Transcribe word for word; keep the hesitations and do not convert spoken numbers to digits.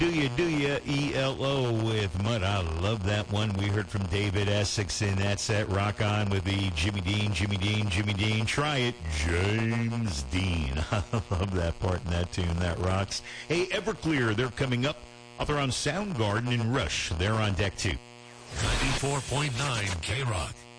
Do you, do you, E L O with Mud. I love that one. We heard from David Essex in that set. Rock On with the Jimmy Dean, Jimmy Dean, Jimmy Dean. Try it, James Dean. I love that part in that tune. That rocks. Hey, Everclear, they're coming up. They're on Soundgarden and Rush. They're on deck two. ninety-four point nine K-Rock.